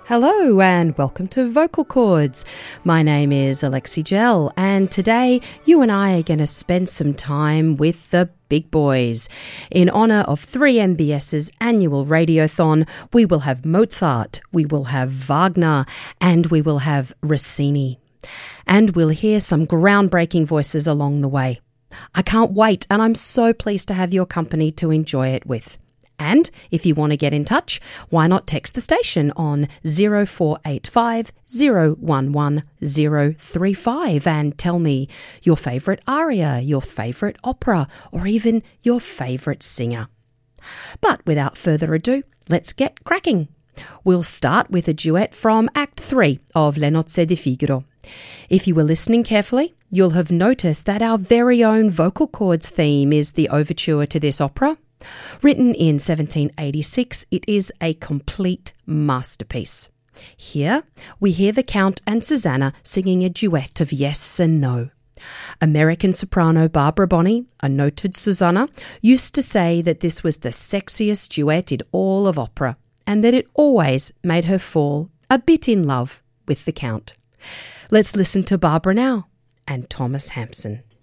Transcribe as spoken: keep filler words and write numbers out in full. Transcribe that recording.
Hello and welcome to Vocal Chords. My name is Alexi Gell and today you and I are going to spend some time with the big boys. In honour of three M B S's annual radiothon, we will have Mozart, we will have Wagner and we will have Rossini. And we'll hear some groundbreaking voices along the way. I can't wait and I'm so pleased to have your company to enjoy it with. And if you want to get in touch, why not text the station on zero four eight five, zero one one, zero three five and tell me your favourite aria, your favourite opera, or even your favourite singer. But without further ado, let's get cracking. We'll start with a duet from Act three of Le Nozze di Figaro. If you were listening carefully, you'll have noticed that our very own Vocal Chords theme is the overture to this opera. Written in seventeen eighty-six, it is a complete masterpiece. Here, we hear the Count and Susanna singing a duet of yes and no. American soprano Barbara Bonney, a noted Susanna, used to say that this was the sexiest duet in all of opera, and that it always made her fall a bit in love with the Count. Let's listen to Barbara now and Thomas Hampson.